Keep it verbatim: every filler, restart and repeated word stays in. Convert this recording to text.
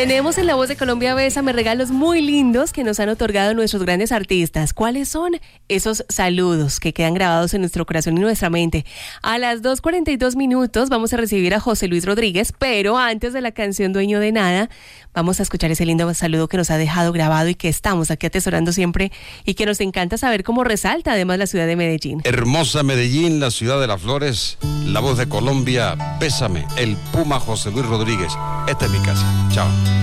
Tenemos en La Voz de Colombia Bésame regalos muy lindos que nos han otorgado nuestros grandes artistas. ¿Cuáles son esos saludos que quedan grabados en nuestro corazón y nuestra mente? A las dos cuarenta y dos minutos vamos a recibir a José Luis Rodríguez, pero antes de la canción Dueño de Nada, vamos a escuchar ese lindo saludo que nos ha dejado grabado y que estamos aquí atesorando siempre y que nos encanta saber cómo resalta además la ciudad de Medellín. Hermosa Medellín, la ciudad de las flores, La Voz de Colombia, Bésame, el Puma José Luis Rodríguez. Esta es mi casa. Chao.